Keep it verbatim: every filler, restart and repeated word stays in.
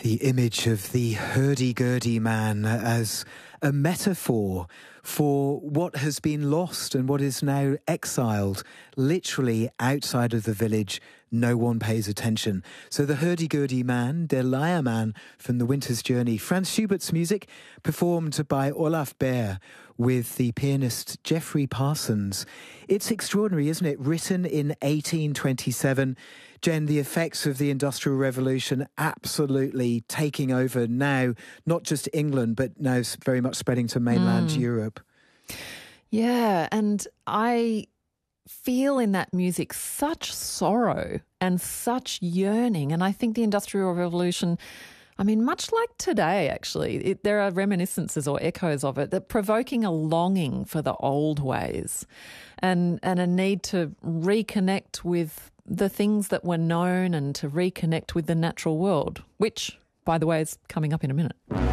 The image of the hurdy-gurdy man as a metaphor for what has been lost and what is now exiled, literally outside of the village. No one pays attention. So the hurdy-gurdy man, Der Leiermann from The Winter's Journey, Franz Schubert's music performed by Olaf Behr with the pianist Geoffrey Parsons. It's extraordinary, isn't it? Written in eighteen twenty-seven. Jen, the effects of the Industrial Revolution absolutely taking over now, not just England, but now very much spreading to mainland Mm. Europe. Yeah, and I feel in that music such sorrow and such yearning. And I think the Industrial Revolution, I mean, much like today, actually, it, there are reminiscences or echoes of it that provoking a longing for the old ways and, and a need to reconnect with the things that were known and to reconnect with the natural world, which, by the way, is coming up in a minute.